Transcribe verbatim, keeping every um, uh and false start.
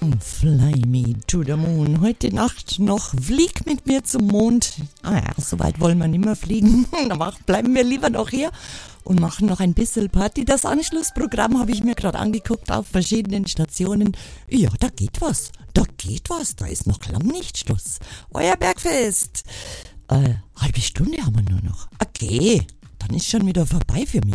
Fly me to the moon. Heute Nacht noch Flieg mit mir zum Mond. Ah ja, so weit wollen wir nicht mehr fliegen. Dann bleiben wir lieber noch hier und machen noch ein bisschen Party. Das Anschlussprogramm habe ich mir gerade angeguckt auf verschiedenen Stationen. Ja, da geht was. Da geht was. Da ist noch lang nicht Schluss. Euer Bergfest. Äh, halbe Stunde haben wir nur noch. Okay, dann ist schon wieder vorbei für mich.